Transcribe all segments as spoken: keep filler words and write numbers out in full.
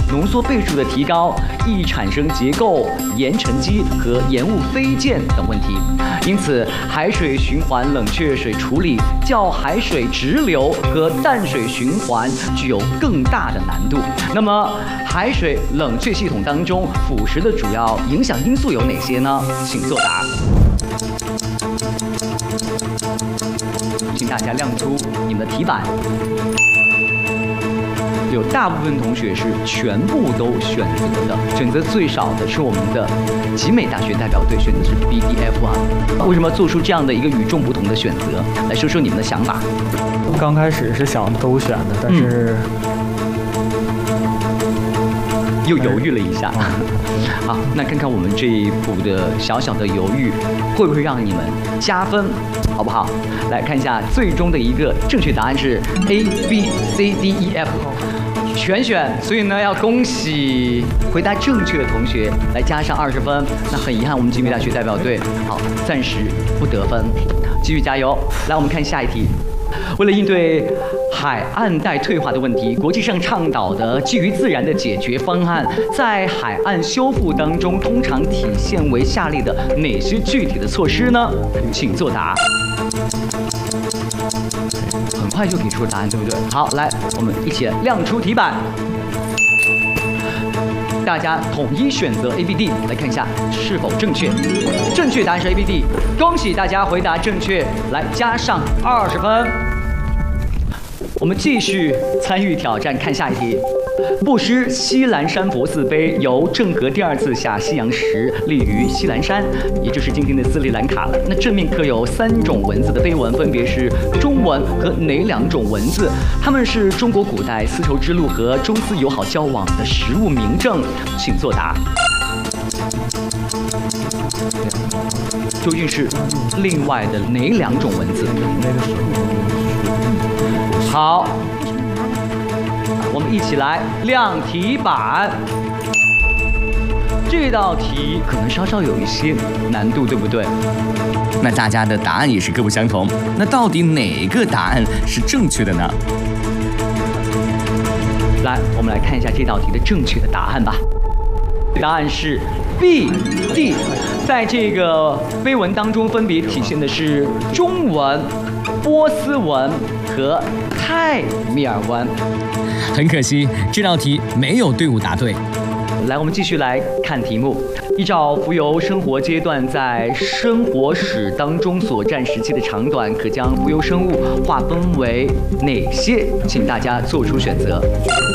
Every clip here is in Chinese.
浓缩倍数的提高，易产生结构盐沉积和盐雾飞溅等问题。因此，海水循环冷却水处理较海水直流和淡水循环具有更大的难度。那么，海水冷却系统当中腐蚀的主要影响因素有哪些呢？请作答。请大家亮出你们的题板。有大部分同学是全部都选择的，选择最少的是我们的集美大学代表队，选的是 B D F 啊。为什么做出这样的一个与众不同的选择？来说说你们的想法。 刚开始是想都选的，但是、 嗯、又犹豫了一下。好，那看看我们这一步的小小的犹豫，会不会让你们加分？好不好？来看一下最终的一个正确答案是 A B C D E F。全选，所以呢，要恭喜回答正确的同学，来加上二十分。那很遗憾，我们集美大学代表队好暂时不得分，继续加油。来，我们看下一题。为了应对海岸带退化的问题，国际上倡导的基于自然的解决方案，在海岸修复当中，通常体现为下列的哪些具体的措施呢？请作答。很快就给出了答案，对不对？好，来，我们一起亮出题板，大家统一选择 A B D， 来看一下是否正确。正确答案是 A B D， 恭喜大家回答正确，来加上二十分。我们继续参与挑战，看下一题。布施西兰山佛寺碑由郑和第二次下西洋时立于西兰山，也就是今天的斯里兰卡了。那正面刻有三种文字的碑文，分别是中文和哪两种文字？它们是中国古代丝绸之路和中斯友好交往的实物明证，请作答。究竟是另外的哪两种文字？好。我们一起来亮题板。这道题可能稍稍有一些难度，对不对？那大家的答案也是各不相同。那到底哪个答案是正确的呢？来，我们来看一下这道题的正确的答案吧。答案是 B D， 在这个碑文当中分别体现的是中文、波斯文和泰米尔文。 很可惜，这道题没有队伍答对。 来，我们继续来看题目。依照浮游生活阶段在生活史当中所占时期的长短，可将浮游生物划分为哪些？请大家做出选择。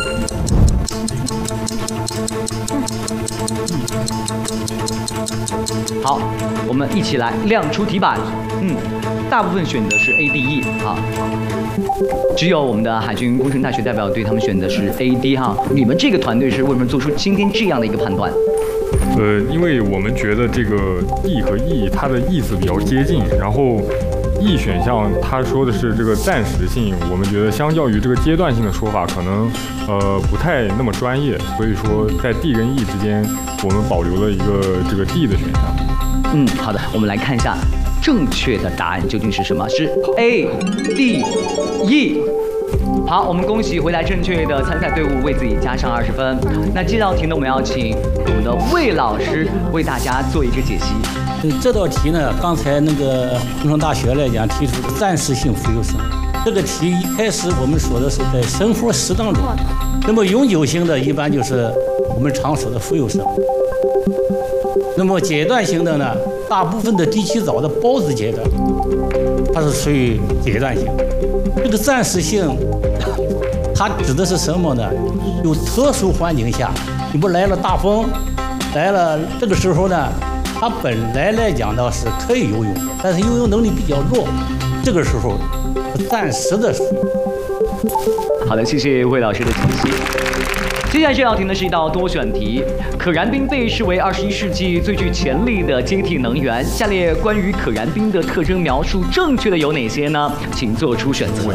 好，我们一起来亮出题板。嗯，大部分选的是 A D E 啊。只有我们的海军工程大学代表队，他们选的是 A D 哈。你们这个团队是为什么做出今天这样的一个判断？ 呃，因为我们觉得这个 D 和 E 它的意思比较接近，然后 E 选项它说的是这个暂时性，我们觉得相较于这个阶段性的说法，可能呃不太那么专业，所以说在 D 跟 E 之间，我们保留了一个这个 D 的选项。 嗯，好的，我们来看一下。正确的答案究竟是什么？是 A D E。好，我们恭喜回答正确的参赛队伍，为自己加上二十分。那这道题呢，我们要请我们的魏老师为大家做一个解析。 这道题呢，刚才那个工程大学来讲提出的暂时性浮游生，这个题一开始我们说的是在生活史当中，那么永久性的一般就是我们常说的浮游生。那么阶段性的呢，大部分的地气藻的孢子阶段，它是属于阶段性。这个暂时性，它指的是什么呢？有特殊环境下，你不来了大风，来了这个时候呢，它本来来讲呢是可以游泳的，但是游泳能力比较弱，这个时候是暂时的。 好的，谢谢魏老师的解析。接下来这道题呢是一道多选题，可燃冰被视为二十一世纪最具潜力的接替能源。下列关于可燃冰的特征描述正确的有哪些呢？请做出选择。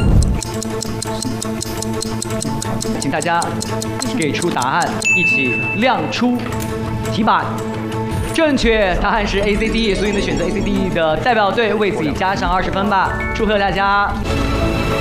请大家给出答案，一起亮出题板。正确答案是 A C D， 所以呢选择 A C D 的代表队为自己加上二十分吧。祝贺大家！